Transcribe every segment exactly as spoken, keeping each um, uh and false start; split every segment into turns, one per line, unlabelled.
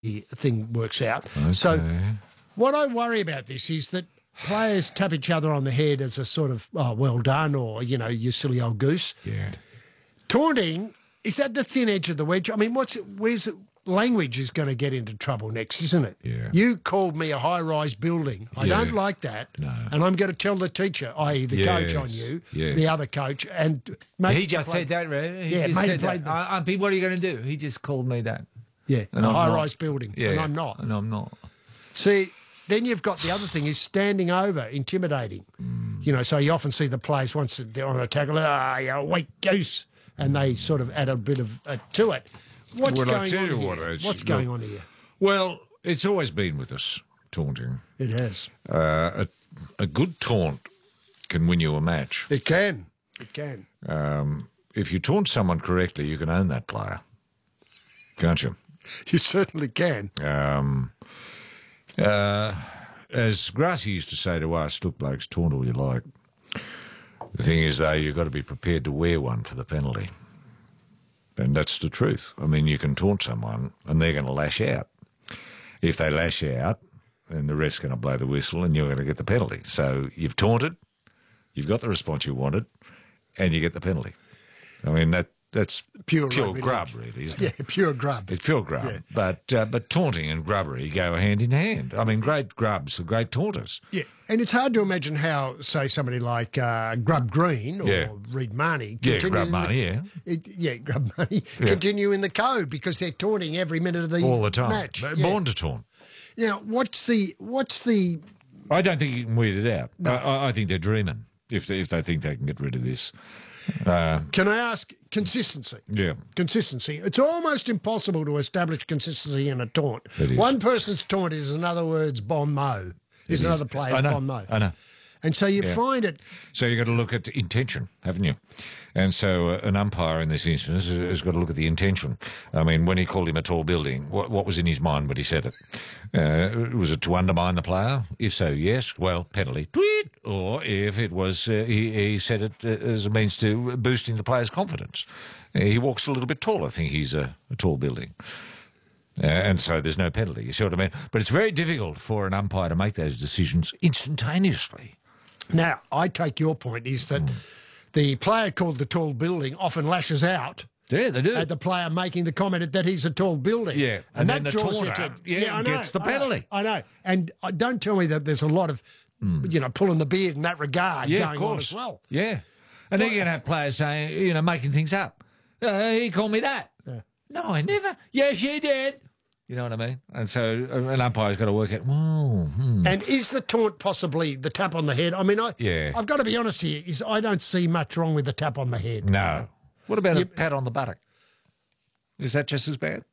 thing works out.
Okay.
So what I worry about this is that players tap each other on the head as a sort of, oh, well done, or, you know, you silly old goose.
Yeah.
Taunting, is that the thin edge of the wedge? I mean, what's where's language is going to get into trouble next, isn't it?
Yeah.
You called me a high-rise building. I
Yeah.
don't like that.
No.
And I'm going to tell the teacher, that is the
Yes.
coach on you,
Yes.
the other coach, and make
He
you
just
play-
said that, right? He
Yeah,
just
mate
said
played
that.
the-
I, I, what are you going to do? He just called me that.
Yeah,
And
a
I'm not.
high-rise building,
Yeah.
and I'm not.
And I'm not.
See, then you've got the other thing is standing over, intimidating.
Mm.
You know, so you often see the players once they're on a tackle, ah, you weak goose, and they sort of add a bit of uh, to it. What's
Well, I'll
going
tell
on
you
here?
what, it's-
What's
look-
going on here?
Well, it's always been with us, taunting.
It has.
Uh, a, a good taunt can win you a match.
It can. It can.
Um, if you taunt someone correctly, you can own that player, can't you?
You certainly can.
Um, uh, as Grassy used to say to us, look, blokes, taunt all you like. The thing is, though, you've got to be prepared to wear one for the penalty. And that's the truth. I mean, you can taunt someone and they're going to lash out. If they lash out, then the ref's going to blow the whistle and you're going to get the penalty. So you've taunted, you've got the response you wanted, and you get the penalty. I mean, that that's
Pure
pure
rugby
grub,
league.
really, isn't
Yeah,
it?
pure grub.
It's pure grub.
Yeah.
But uh, but taunting and grubbery go hand in hand. I mean, great grubs are great taunters.
Yeah, and it's hard to imagine how, say, somebody like uh, Grub Green or
Yeah.
Reed Marnie...
Yeah,
continue
grub
in the-
money, yeah.
It, yeah, Grub Money
Yeah.
continue in the code because they're taunting every minute of the
All the time.
match.
They're
Yeah.
Born to taunt.
Now, what's the what's the
I don't think you can weed it out. I, I, I think they're dreaming if they, if they think they can get rid of this. Uh,
Can I ask consistency?
yeah.
Consistency. It's almost impossible to establish consistency in a taunt.
It is.
One person's taunt is, in other words, bon mot. Is
It
another
is.
player's
I know,
bon mot.
I know.
And so you
Yeah.
find it.
So you've got to look at intention, haven't you? And so uh, an umpire in this instance has, has got to look at the intention. I mean, when he called him a tall building, what, what was in his mind when he said it? Uh, was it to undermine the player? If so, yes. Well, penalty. Tweet. Or if it was, uh, he, he said it uh, as a means to boosting the player's confidence. Uh, he walks a little bit tall. I think he's a, a tall building. Uh, and so there's no penalty. You see what I mean? But it's very difficult for an umpire to make those decisions instantaneously.
Now, I take your point is that
Hmm.
the player called the tall building often lashes out
Yeah, they do.
at the player making the comment that he's a tall building.
Yeah, and then
that
the
draws you
taunter,
to-
yeah,
I know,
gets the
I know,
penalty.
I know. And uh, don't tell me that there's a lot of, you know, pulling the beard in that regard
Yeah,
going
of
on
course.
as well.
Yeah. And then you're going to have players saying, you know, making things up. Uh, he called me that.
Yeah.
No, I never. Yes, you did. You know what I mean? And so uh, an umpire's got to work out, well, hmm.
And is the taunt possibly the tap on the head? I mean, I,
Yeah.
I've got to be honest here, is I don't see much wrong with the tap on the head.
No. What about
You-
a pat on the buttock? Is that just as bad?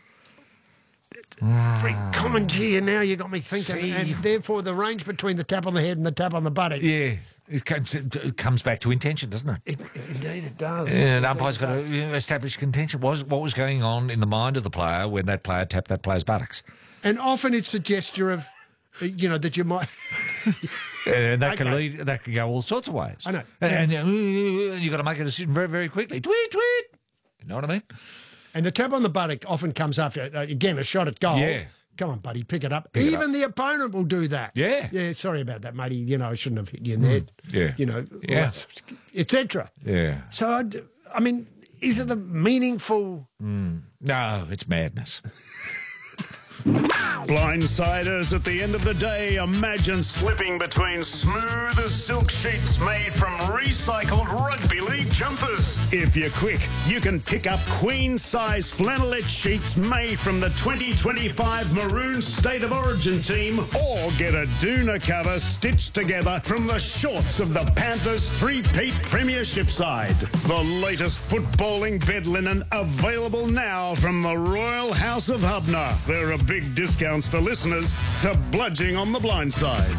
Very common to you now, you got me thinking.
See.
And therefore, the range between the tap on the head and the tap on the buttock,
Yeah. It comes, it comes back to intention, doesn't it?
it, indeed it does.
And
Indeed
umpire's
it
got
does.
to you know, establish contention. What was, what was going on in the mind of the player when that player tapped that player's buttocks?
And often it's a gesture of, uh, you know, that you might...
And that can
Okay.
lead, that can go all sorts of ways.
I know.
And, and, uh, you've got to make a decision very, very quickly. Tweet, tweet. You know what I mean?
And the tap on the buttock often comes after, uh, again, a shot at goal.
Yeah.
Come on, buddy, pick it up.
Pick it
Even
up.
the opponent will do that.
Yeah.
Yeah, sorry about that, matey. You know, I shouldn't have hit you in the head.
Yeah.
You know,
Yeah.
et cetera.
Yeah.
So, I'd, I mean, is it a meaningful...
No, it's madness.
Blindsiders at the end of the day, imagine slipping between smooth as silk sheets made from recycled rugby league jumpers. If you're quick, you can pick up queen-size flannelette sheets made from the twenty twenty-five Maroon State of Origin team, or get a doona cover stitched together from the shorts of the Panthers three-peat premiership side. The latest footballing bed linen available now from the Royal House of Hubner. There are big discounts for listeners to Bludging on the Blind Side.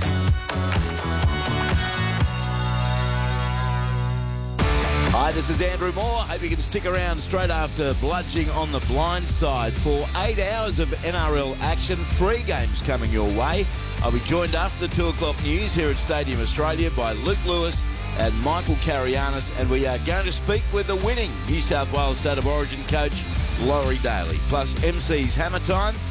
Hi, this is Andrew Moore. Hope you can stick around straight after Bludging on the Blind Side for eight hours of N R L action, three games coming your way. I'll be joined after the two o'clock news here at Stadium Australia by Luke Lewis and Michael Carianis, and we are going to speak with the winning New South Wales State of Origin coach, Laurie Daly, plus M C's Hammer Time